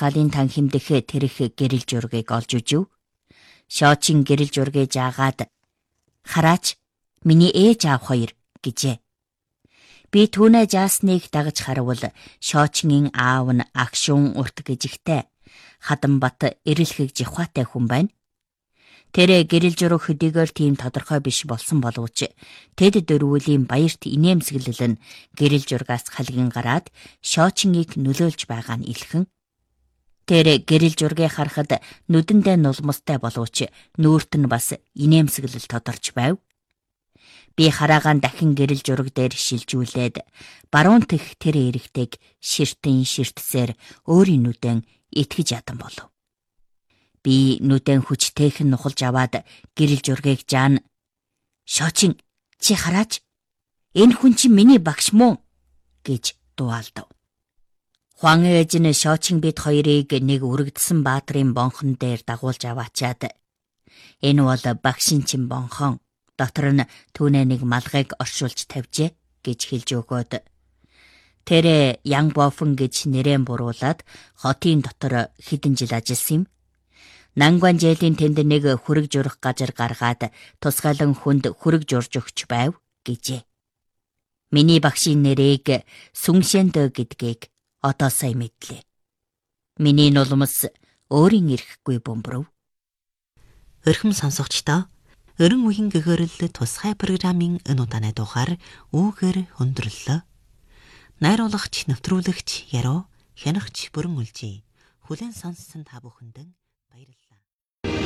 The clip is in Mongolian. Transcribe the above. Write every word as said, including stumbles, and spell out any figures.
Даатгалын танхимдэх тэрх гэрэл зургийг олж үзв. Шоочин гэрэл зургийг жаагаад хараач миний ээж аав хоёр гэжээ. Би түүнээ жаасныг дагаж харвал Шоочингийн аав нь Агшуун урт гжигтэй Хаданбат эрэлхэг жихваатай хүн байна. Тэр гэрэл зураг хөдийгөр тийм тодорхой биш болсон боловч тэд дөрвөлийн баярт инээмсэглэл нь гэрэл зургаас халгин гараад Шоочингийг нөлөөлж байгаа нь илхэн. Тэр гэрэл зургийг харахад нүдэндээ нулмстай боловч нүүрт нь бас инээмсэглэл тодорч байв. Би хараагаан дахин гэрэл зураг дээр шилжүүлээд баруун тэх тэр эрэгтэйг ширтэн ширтсээр өөрийн нүдэн итгэж ядан болов. Би нүдэн хүчтэйхэн нухалж аваад гэрэл зургийг жаан Шоочин чи хараач энэ хүн чи миний багш мөн гэж дуалдав. Хуан ээж нь Шоочин бид хоёрыг нэг үрэгдсэн баатрын бонхон дээр дагуулж аваачаад энэ бол багшин чин бонхон дотор нь түүнээ нэг малгайг оршуулж тавьжээ гэж хэлж өгөөд тэр Ян Бофон гэж нэрэн буруулаад хотын дотор хэдэн жил ажилласан юм. Нангванжэлийн тэнд нэг хүрэг журах газар гаргаад тусгайлан хүнд хүрэг журж өгч байв гэжээ. Миний багшийн нэрийг Сүншэндө гэдгийг одоо сайн мэдлээ. Миний нулимс өөрийн ирэхгүй бөмбөрөв. Өрхөм сонсогчдоо Өрөн үеийн гэгэрэл тусгай программын энэ удааны дугаар үүгээр хөндөрлөлөө. Найруулагч, нэвтрүүлэгч Яруу, хянагч Бүрэн Үлжий. Хүлээн сонссон та бүхэнд баярлалаа.